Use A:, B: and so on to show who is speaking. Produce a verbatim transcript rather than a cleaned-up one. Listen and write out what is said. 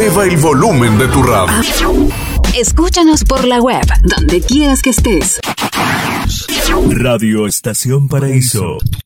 A: Eleva el volumen de tu radio.
B: Escúchanos por la web, donde quieras que estés.
C: Radio Estación Paraíso.